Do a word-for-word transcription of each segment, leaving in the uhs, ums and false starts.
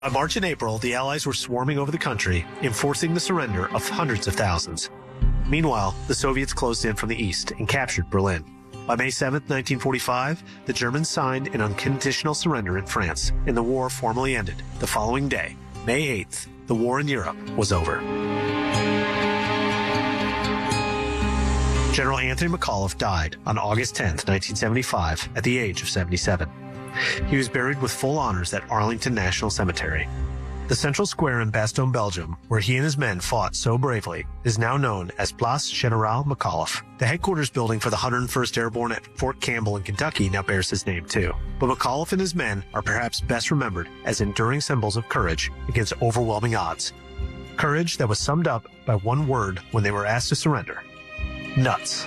By March and April, the Allies were swarming over the country, enforcing the surrender of hundreds of thousands. Meanwhile, the Soviets closed in from the east and captured Berlin. By May seventh, nineteen forty-five, the Germans signed an unconditional surrender in France, and the war formally ended. The following day, May eighth, the war in Europe was over. General Anthony McAuliffe died on August tenth, nineteen seventy-five, at the age of seventy-seven. He was buried with full honors at Arlington National Cemetery. The central square in Bastogne, Belgium, where he and his men fought so bravely, is now known as Place General McAuliffe. The headquarters building for the one hundred first Airborne at Fort Campbell in Kentucky now bears his name too. But McAuliffe and his men are perhaps best remembered as enduring symbols of courage against overwhelming odds. Courage that was summed up by one word when they were asked to surrender: nuts.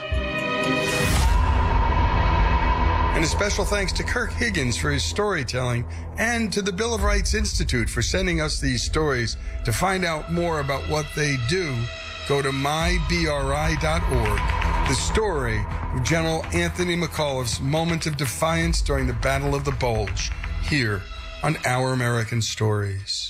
And a special thanks to Kirk Higgins for his storytelling and to the Bill of Rights Institute for sending us these stories. To find out more about what they do, go to my b r i dot org. The story of General Anthony McAuliffe's moment of defiance during the Battle of the Bulge, here on Our American Stories.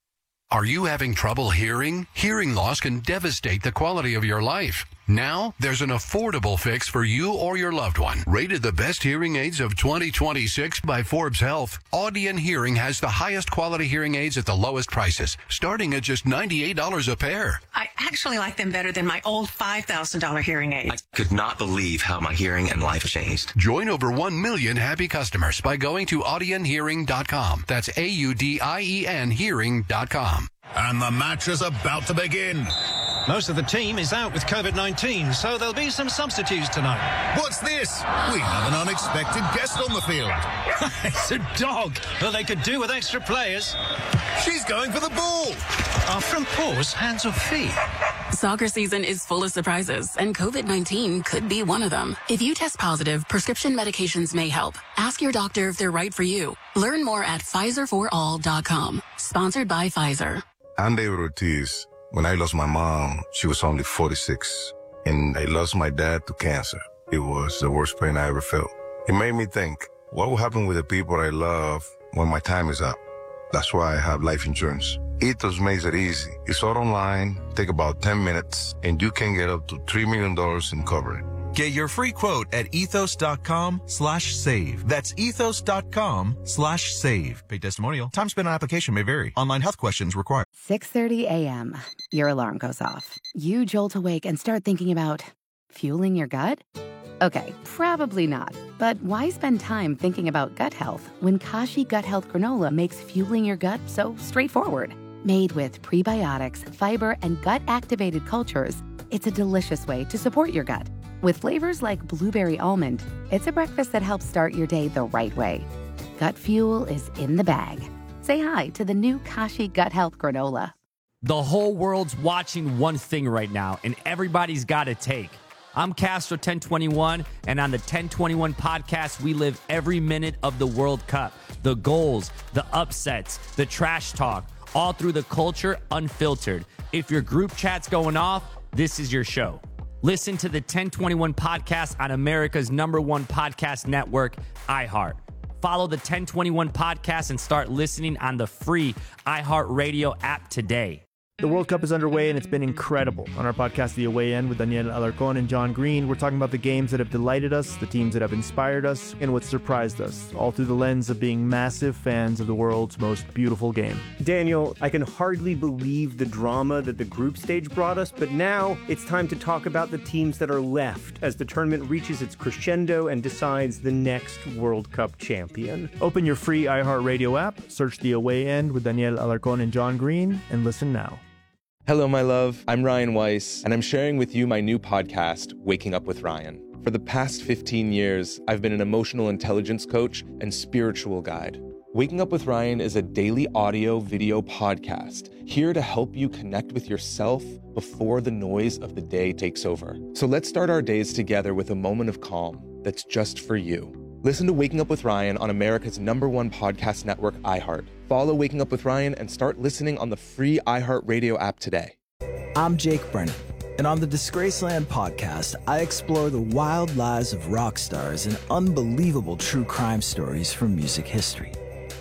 Are you having trouble hearing? Hearing loss can devastate the quality of your life. Now, there's an affordable fix for you or your loved one. Rated the best hearing aids of twenty twenty-six by Forbes Health, Audien Hearing has the highest quality hearing aids at the lowest prices, starting at just ninety-eight dollars a pair. I actually like them better than my old five thousand dollars hearing aids. I could not believe how my hearing and life changed. Join over one million happy customers by going to audien hearing dot com. That's A U D I E N hearing dot com. And the match is about to begin. Most of the team is out with COVID nineteen, so there'll be some substitutes tonight. What's this? We have an unexpected guest on the field. It's a dog. Well, they could do with extra players. She's going for the ball. Are front paws hands or feet? Soccer season is full of surprises, and COVID nineteen could be one of them. If you test positive, prescription medications may help. Ask your doctor if they're right for you. Learn more at Pfizer for all dot com. Sponsored by Pfizer. I'm David Ortiz. When I lost my mom, she was only forty-six, and I lost my dad to cancer. It was the worst pain I ever felt. It made me think, what will happen with the people I love when my time is up? That's why I have life insurance. Ethos makes it easy. It's all online, take about ten minutes, and you can get up to three million dollars in coverage. Get your free quote at ethos.com slash save. That's ethos.com slash save. Paid testimonial. Time spent on application may vary. Online health questions required. six thirty a.m. Your alarm goes off. You jolt awake and start thinking about fueling your gut? Okay, probably not. But why spend time thinking about gut health when Kashi Gut Health Granola makes fueling your gut so straightforward? Made with prebiotics, fiber, and gut-activated cultures, it's a delicious way to support your gut. With flavors like blueberry almond, it's a breakfast that helps start your day the right way. Gut fuel is in the bag. Say hi to the new Kashi Gut Health Granola. The whole world's watching one thing right now, and everybody's got a take. I'm Castro ten twenty-one, and on the ten twenty-one podcast, we live every minute of the World Cup. The goals, the upsets, the trash talk, all through the culture, unfiltered. If your group chat's going off, this is your show. Listen to the ten twenty-one podcast on America's number one podcast network, iHeart. Follow the ten twenty-one podcast and start listening on the free iHeartRadio app today. The World Cup is underway, and it's been incredible. On our podcast, The Away End, with Daniel Alarcón and John Green, we're talking about the games that have delighted us, the teams that have inspired us, and what surprised us, all through the lens of being massive fans of the world's most beautiful game. Daniel, I can hardly believe the drama that the group stage brought us, but now it's time to talk about the teams that are left as the tournament reaches its crescendo and decides the next World Cup champion. Open your free iHeartRadio app, search The Away End with Daniel Alarcón and John Green, and listen now. Hello, my love. I'm Ryan Weiss, and I'm sharing with you my new podcast, Waking Up with Ryan. For the past fifteen years, I've been an emotional intelligence coach and spiritual guide. Waking Up with Ryan is a daily audio video podcast here to help you connect with yourself before the noise of the day takes over. So let's start our days together with a moment of calm that's just for you. Listen to Waking Up with Ryan on America's number one podcast network, iHeart. Follow Waking Up with Ryan and start listening on the free iHeartRadio app today. I'm Jake Brennan, and on the Disgraceland podcast, I explore the wild lives of rock stars and unbelievable true crime stories from music history.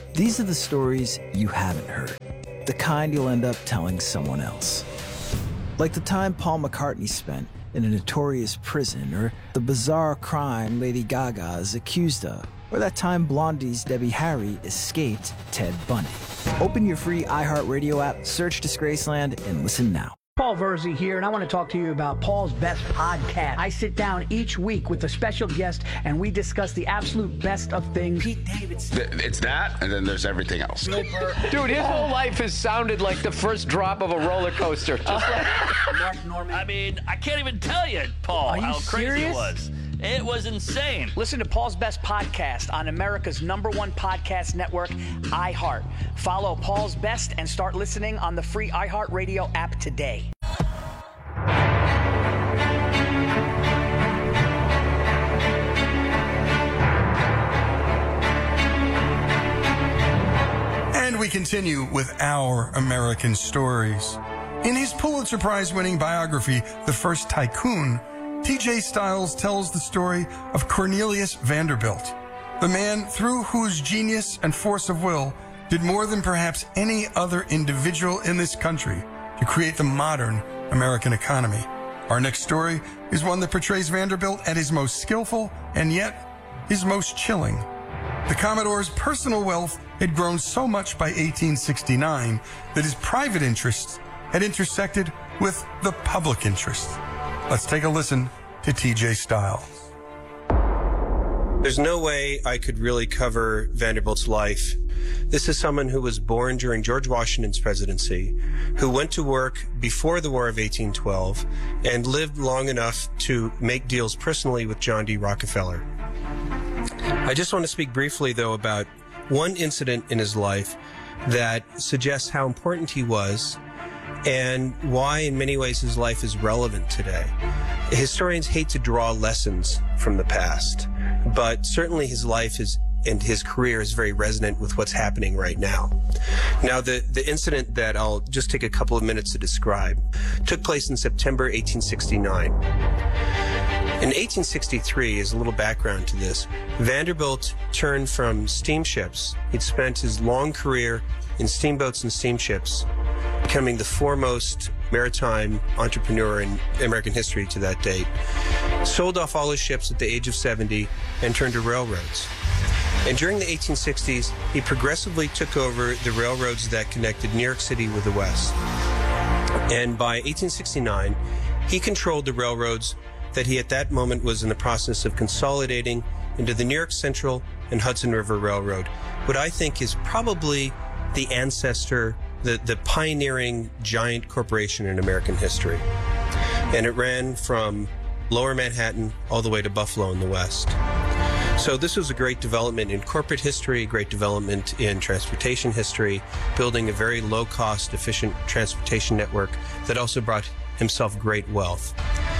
These are the stories you haven't heard, the kind you'll end up telling someone else. Like the time Paul McCartney spent in a notorious prison, or the bizarre crime Lady Gaga is accused of, or that time Blondie's Debbie Harry escaped Ted Bundy. Open your free iHeartRadio app, search Disgraceland, and listen now. Paul Verzi here, and I want to talk to you about Paul's Best Podcast. I sit down each week with a special guest, and we discuss the absolute best of things. Pete Davidson. It's that, and then there's everything else. Dude, his whole life has sounded like the first drop of a roller coaster. Just like Mark Norman. I mean, I can't even tell you, Paul, Are you how crazy serious? it was. It was insane. Listen to Paul's Best Podcast on America's number one podcast network, iHeart. Follow Paul's Best and start listening on the free iHeartRadio app today. And we continue with our American stories. In his Pulitzer Prize-winning biography, The First Tycoon, T J Stiles tells the story of Cornelius Vanderbilt, the man through whose genius and force of will did more than perhaps any other individual in this country to create the modern American economy. Our next story is one that portrays Vanderbilt at his most skillful and yet his most chilling. The Commodore's personal wealth had grown so much by eighteen sixty-nine that his private interests had intersected with the public interest. Let's take a listen to T J Stiles. There's no way I could really cover Vanderbilt's life. This is someone who was born during George Washington's presidency, who went to work before the War of eighteen twelve, and lived long enough to make deals personally with John D. Rockefeller. I just want to speak briefly, though, about one incident in his life that suggests how important he was and why, in many ways, his life is relevant today. Historians hate to draw lessons from the past, but certainly his life is and his career is very resonant with what's happening right now. Now, the, the incident that I'll just take a couple of minutes to describe took place in September eighteen sixty-nine. In eighteen sixty-three, as a little background to this, Vanderbilt turned from steamships. He'd spent his long career in steamboats and steamships, becoming the foremost maritime entrepreneur in American history to that date, sold off all his ships at the age of seventy, and turned to railroads. And during the eighteen sixties, he progressively took over the railroads that connected New York City with the West. And by eighteen sixty-nine, he controlled the railroads that he at that moment was in the process of consolidating into the New York Central and Hudson River Railroad, what I think is probably the ancestor, the, the pioneering giant corporation in American history. And it ran from Lower Manhattan all the way to Buffalo in the West. So this was a great development in corporate history, great development in transportation history, building a very low-cost, efficient transportation network that also brought himself great wealth.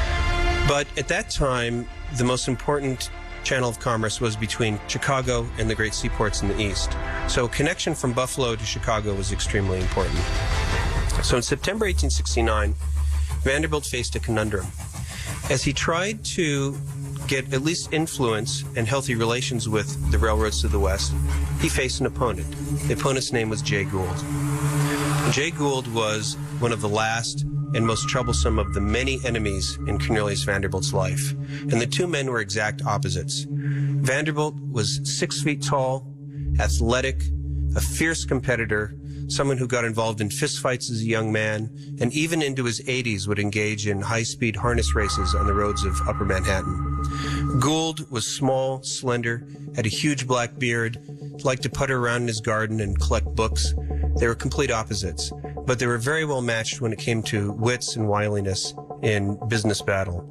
But at that time, the most important channel of commerce was between Chicago and the great seaports in the east. So connection from Buffalo to Chicago was extremely important. So in September eighteen sixty-nine, Vanderbilt faced a conundrum. As he tried to get at least influence and healthy relations with the railroads to the west, he faced an opponent. The opponent's name was Jay Gould. Jay Gould was one of the last and most troublesome of the many enemies in Cornelius Vanderbilt's life. And the two men were exact opposites. Vanderbilt was six feet tall, athletic, a fierce competitor, someone who got involved in fistfights as a young man, and even into his eighties would engage in high-speed harness races on the roads of Upper Manhattan. Gould was small, slender, had a huge black beard, liked to putter around in his garden and collect books. They were complete opposites, but they were very well matched when it came to wits and wiliness in business battle.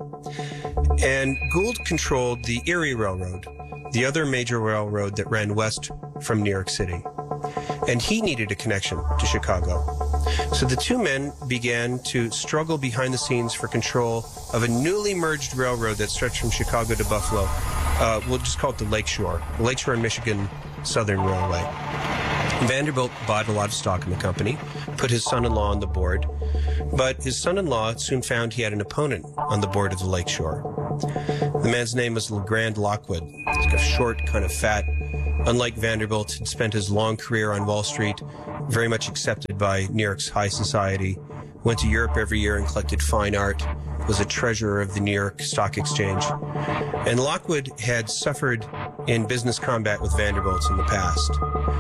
And Gould controlled the Erie Railroad, the other major railroad that ran west from New York City. And he needed a connection to Chicago. So the two men began to struggle behind the scenes for control of a newly merged railroad that stretched from Chicago to Buffalo. Uh, we'll just call it the Lakeshore, the Lakeshore and Michigan Southern Railway. Vanderbilt bought a lot of stock in the company, put his son-in-law on the board, but his son-in-law soon found he had an opponent on the board of the Lakeshore. The man's name was LeGrand Lockwood. He's got a short, kind of fat, unlike Vanderbilt, had spent his long career on Wall Street, very much accepted by New York's high society, went to Europe every year and collected fine art, was a treasurer of the New York Stock Exchange. And Lockwood had suffered in business combat with Vanderbilt in the past.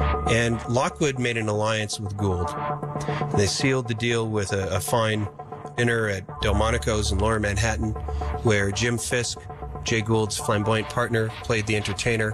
And Lockwood made an alliance with Gould. They sealed the deal with a, a fine dinner at Delmonico's in Lower Manhattan, where Jim Fisk, Jay Gould's flamboyant partner, played the entertainer.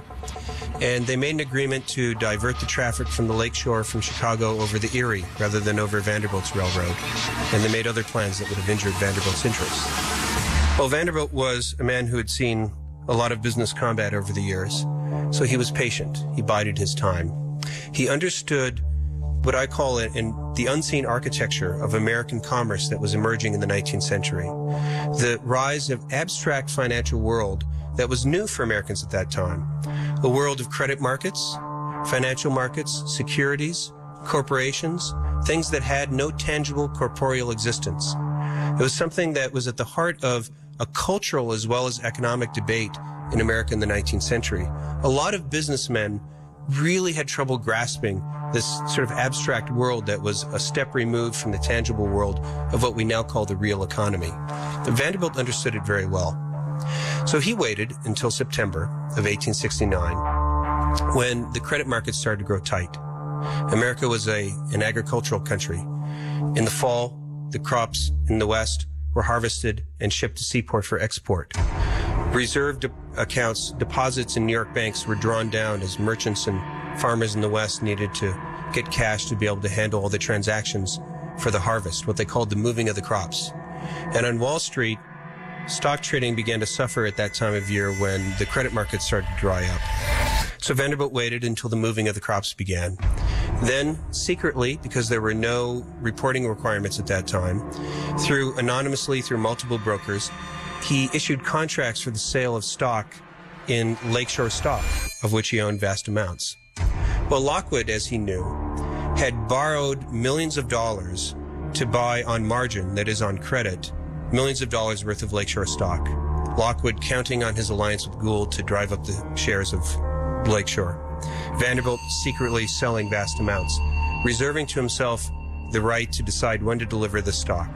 And they made an agreement to divert the traffic from the lakeshore from Chicago over the Erie rather than over Vanderbilt's railroad. And they made other plans that would have injured Vanderbilt's interests. Well, Vanderbilt was a man who had seen a lot of business combat over the years, so he was patient. He bided his time. He understood what I call it in the unseen architecture of American commerce that was emerging in the nineteenth century. The rise of abstract financial world that was new for Americans at that time. A world of credit markets, financial markets, securities, corporations, things that had no tangible corporeal existence. It was something that was at the heart of a cultural as well as economic debate in America in the nineteenth century. A lot of businessmen really had trouble grasping this sort of abstract world that was a step removed from the tangible world of what we now call the real economy. Vanderbilt understood it very well. So he waited until September of eighteen sixty-nine, when the credit markets started to grow tight. America was a, an agricultural country. In the fall, the crops in the West were harvested and shipped to seaport for export. Reserve de- accounts, deposits in New York banks were drawn down as merchants and farmers in the West needed to get cash to be able to handle all the transactions for the harvest, what they called the moving of the crops. And on Wall Street, stock trading began to suffer at that time of year when the credit markets started to dry up. So Vanderbilt waited until the moving of the crops began. Then, secretly, because there were no reporting requirements at that time, through anonymously through multiple brokers, he issued contracts for the sale of stock in Lakeshore stock, of which he owned vast amounts. Well, Lockwood, as he knew, had borrowed millions of dollars to buy on margin, that is on credit, millions of dollars worth of Lakeshore stock. Lockwood counting on his alliance with Gould to drive up the shares of Lakeshore. Vanderbilt secretly selling vast amounts, reserving to himself the right to decide when to deliver the stock.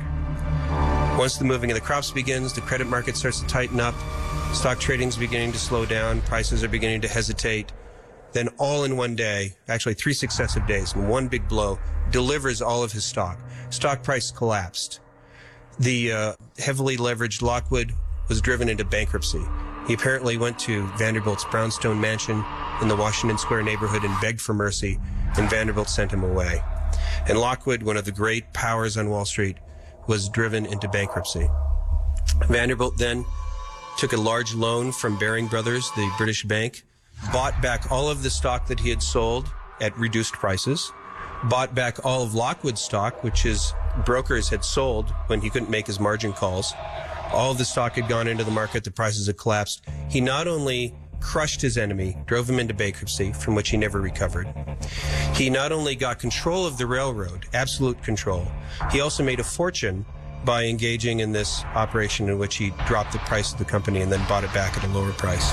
Once the moving of the crops begins, the credit market starts to tighten up, stock trading is beginning to slow down, prices are beginning to hesitate. Then all in one day, actually three successive days, in one big blow, delivers all of his stock. Stock price collapsed. The uh, heavily leveraged Lockwood was driven into bankruptcy. He apparently went to Vanderbilt's brownstone mansion in the Washington Square neighborhood and begged for mercy, and Vanderbilt sent him away. And Lockwood, one of the great powers on Wall Street, was driven into bankruptcy. Vanderbilt then took a large loan from Baring Brothers, the British bank, bought back all of the stock that he had sold at reduced prices, bought back all of Lockwood's stock, which his brokers had sold when he couldn't make his margin calls. All of the stock had gone into the market, the prices had collapsed. He not only crushed his enemy, drove him into bankruptcy, from which he never recovered. He not only got control of the railroad, absolute control, he also made a fortune by engaging in this operation in which he dropped the price of the company and then bought it back at a lower price.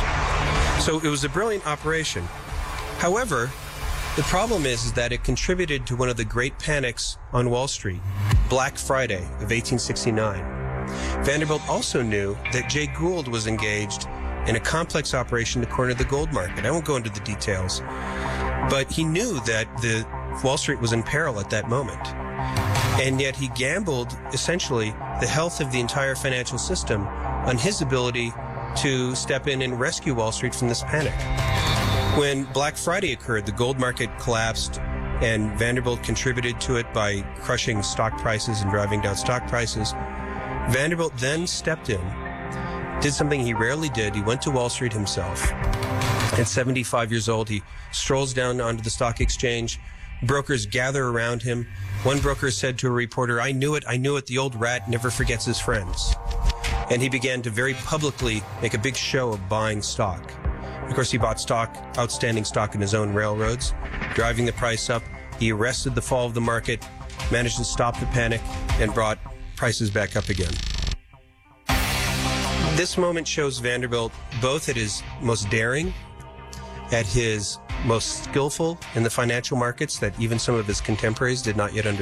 So it was a brilliant operation. However, the problem is, is that it contributed to one of the great panics on Wall Street, Black Friday of eighteen sixty-nine. Vanderbilt also knew that Jay Gould was engaged in a complex operation to corner the gold market. I won't go into the details, but he knew that the Wall Street was in peril at that moment. And yet he gambled, essentially, the health of the entire financial system on his ability to step in and rescue Wall Street from this panic. When Black Friday occurred, the gold market collapsed, and Vanderbilt contributed to it by crushing stock prices and driving down stock prices. Vanderbilt then stepped in, did something he rarely did. He went to Wall Street himself. At seventy-five years old, he strolls down onto the stock exchange. Brokers gather around him. One broker said to a reporter, "I knew it, I knew it, the old rat never forgets his friends." And he began to very publicly make a big show of buying stock. Of course, he bought stock, outstanding stock in his own railroads, driving the price up. He arrested the fall of the market, managed to stop the panic, and brought prices back up again. This moment shows Vanderbilt both at his most daring, at his most skillful in the financial markets that even some of his contemporaries did not yet understand.